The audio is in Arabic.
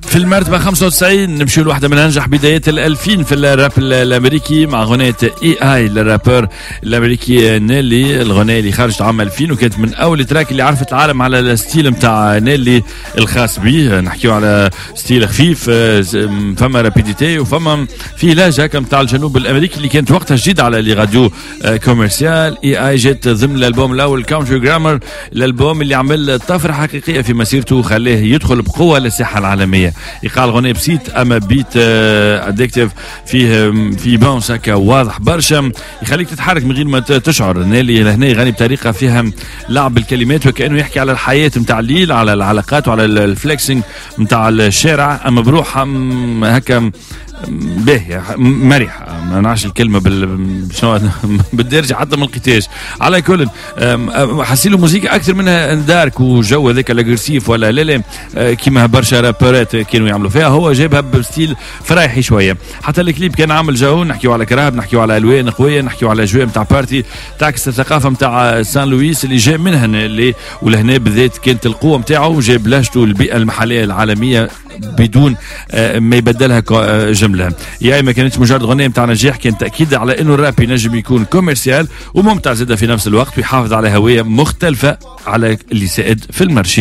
في المرتبة 95 نمشي لواحدة من أنجح بدايات ال2000 في الراب الأمريكي مع غنية AI للرابر الأمريكي نيلي. الغنية اللي خرجت عام 2000 وكانت من أول تراك اللي عرفت العالم على الستيل متاع نيلي الخاص به. نحكيو على ستيل خفيف، فما رابيديتي وفما في لهجة هكا متاع الجنوب الأمريكي اللي كانت وقتها جديدة على لي راديو كوميرسيال. AI جات ضمن الألبوم الأول كاونتري جرامر، الألبوم اللي عمل طفرة حقيقية في مسيرته وخلاه يدخل بقوة للساحة العالمية. يقال غنية بسيط اما بيت ادكتيف في باونس هكا واضح برشا يخليك تتحرك من غير ما تشعر. نيلي لهنا يغني بطريقه فيها لعب بالكلمات وكانه يحكي على الحياه نتاع الليل، على العلاقات وعلى الفليكسينج نتاع الشارع، اما بروحها هكا باهية مريحة. ما نعرفش الكلمة شنو بالدرجة حتى ما لقيتهاش. على كل حسيله موسيقى أكثر منها دارك وجو ذاك الأجريسيف ولا لا كيما برشا رابرات كانوا يعملوا فيها. هو جابها بستيل فرايحي شوية. حتى الكليب كان عامل جو، نحكيو على كراب، نحكيو على ألوان قوية، نحكيو على أجواء متاع بارتي تعكس الثقافة متاع سان لويس اللي جاء منها اللي ولهنا بالذات كانت القوة متاعه. جاب لهجته البيئة المحلية العالمية بدون ما يبدلها جملة. يعني ما كانتش مجرد غنية متاع نجاح، كان تأكيد على انه الراب ينجم يكون كوميرسيال وممتع زادة في نفس الوقت ويحافظ على هوية مختلفة على اللي سائد في المرشي.